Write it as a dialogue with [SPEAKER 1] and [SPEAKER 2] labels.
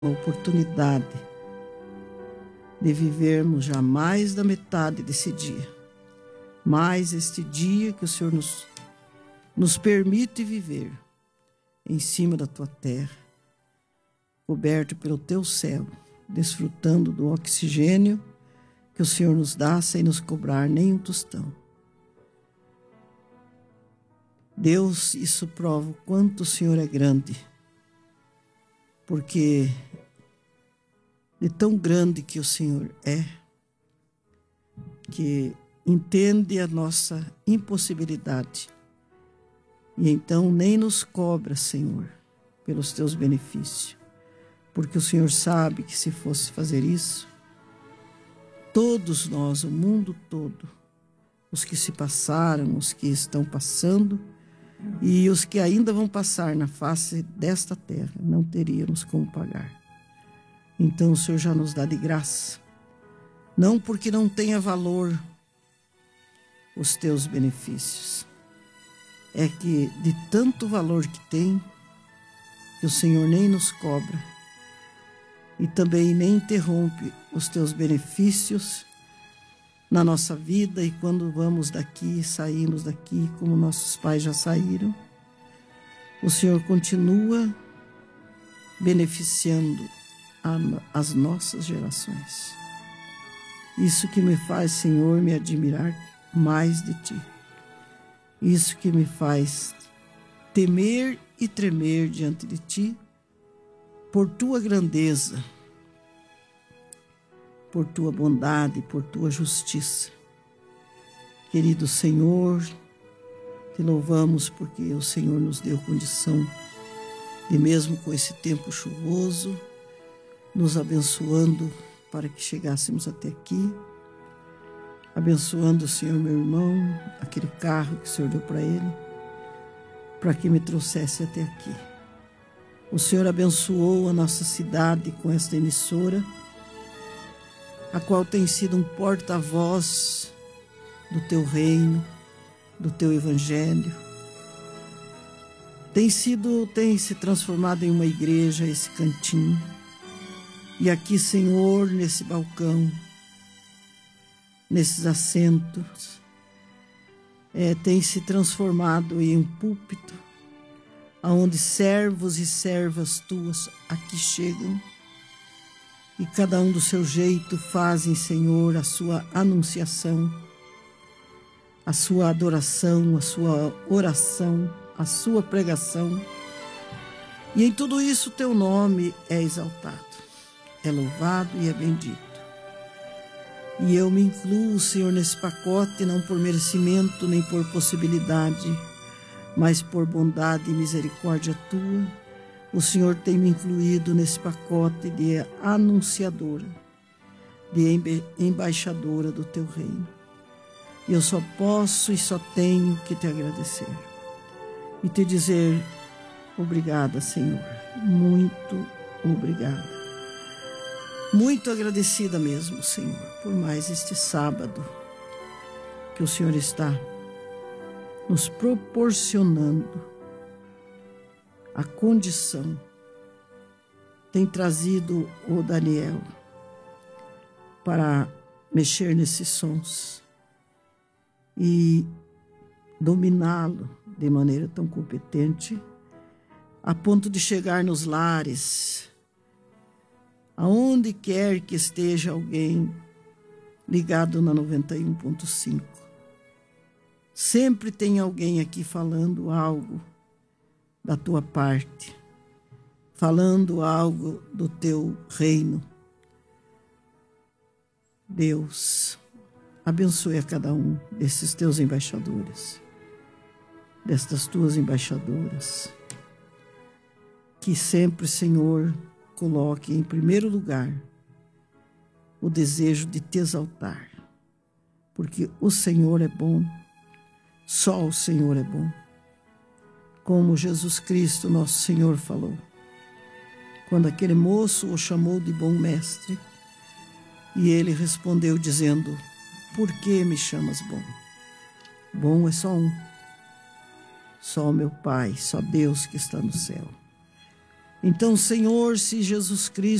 [SPEAKER 1] a oportunidade de vivermos já mais da metade desse dia, mais este dia que o Senhor nos permite viver em cima da tua terra, coberto pelo teu céu, desfrutando do oxigênio que o Senhor nos dá sem nos cobrar nem um tostão. Deus, isso prova o quanto o Senhor é grande, porque de tão grande que o Senhor é, que entende a nossa impossibilidade e então nem nos cobra, Senhor, pelos teus benefícios, porque o Senhor sabe que se fosse fazer isso, todos nós, o mundo todo, os que se passaram, os que estão passando e os que ainda vão passar na face desta terra, não teríamos como pagar. Então o Senhor já nos dá de graça, não porque não tenha valor os teus benefícios, é que de tanto valor que tem, que o Senhor nem nos cobra e também nem interrompe os teus benefícios na nossa vida. E quando vamos daqui, saímos daqui, como nossos pais já saíram, o Senhor continua beneficiando as nossas gerações. Isso que me faz, Senhor, me admirar mais de Ti. Isso que me faz temer e tremer diante de Ti, por Tua grandeza, por Tua bondade, por Tua justiça. Querido Senhor, Te louvamos porque o Senhor nos deu condição de, mesmo com esse tempo chuvoso, nos abençoando para que chegássemos até aqui, abençoando o Senhor, meu irmão, aquele carro que o Senhor deu para ele, para que me trouxesse até aqui. O Senhor abençoou a nossa cidade com esta emissora, a qual tem sido um porta-voz do Teu reino, do Teu evangelho. Tem se transformado em uma igreja esse cantinho. E aqui, Senhor, nesse balcão, nesses assentos, tem se transformado em um púlpito, aonde servos e servas Tuas aqui chegam e cada um do seu jeito fazem, Senhor, a sua anunciação, a sua adoração, a sua oração, a sua pregação. E em tudo isso Teu nome é exaltado, é louvado e é bendito. E eu me incluo, Senhor, nesse pacote, não por merecimento nem por possibilidade, mas por bondade e misericórdia Tua. O Senhor tem me incluído nesse pacote de anunciadora, de embaixadora do Teu reino. E eu só posso e só tenho que Te agradecer e Te dizer obrigada, Senhor, muito obrigada. Muito agradecida mesmo, Senhor, por mais este sábado que o Senhor está nos proporcionando a condição. Tem trazido o Daniel para mexer nesses sons e dominá-lo de maneira tão competente, a ponto de chegar nos lares, aonde quer que esteja alguém ligado na 91.5. Sempre tem alguém aqui falando algo da Tua parte, falando algo do Teu reino. Deus, abençoe a cada um desses Teus embaixadores, destas Tuas embaixadoras, que sempre, Senhor, coloque em primeiro lugar o desejo de Te exaltar, porque o Senhor é bom, só o Senhor é bom. Como Jesus Cristo, nosso Senhor, falou, quando aquele moço o chamou de bom mestre, e ele respondeu dizendo, por que me chamas bom? Bom é só um, só o meu Pai, só Deus que está no céu. Então, Senhor, se Jesus Cristo